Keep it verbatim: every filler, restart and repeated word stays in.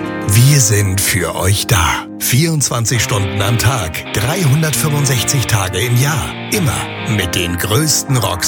Wir sind für euch da. vierundzwanzig Stunden am Tag, dreihundertfünfundsechzig Tage im Jahr. Immer mit den größten Rocks